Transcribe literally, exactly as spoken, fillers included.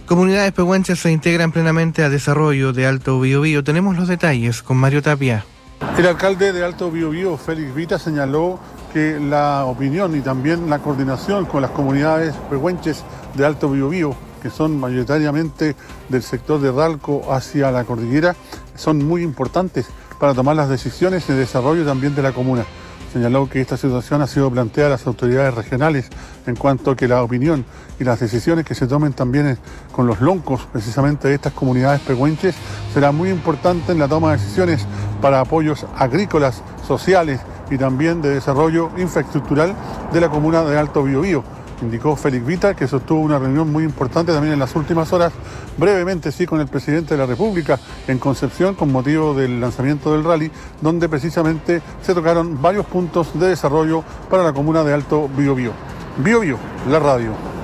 Comunidades pehuenches se integran plenamente a desarrollo de Alto Biobío. Tenemos los detalles con Mario Tapia. El alcalde de Alto Biobío, Félix Vita, señaló que la opinión y también la coordinación con las comunidades pehuenches de Alto Biobío, que son mayoritariamente del sector de Ralco hacia la cordillera, son muy importantes para tomar las decisiones de desarrollo también de la comuna. Señaló que esta situación ha sido planteada a las autoridades regionales en cuanto a que la opinión y las decisiones que se tomen también con los loncos, precisamente de estas comunidades pehuenches, será muy importante en la toma de decisiones para apoyos agrícolas, sociales y también de desarrollo infraestructural de la comuna de Alto Biobío. Indicó Félix Vita, que sostuvo una reunión muy importante también en las últimas horas, brevemente sí, con el presidente de la República en Concepción con motivo del lanzamiento del rally, donde precisamente se tocaron varios puntos de desarrollo para la comuna de Alto Biobío. Biobío, la radio.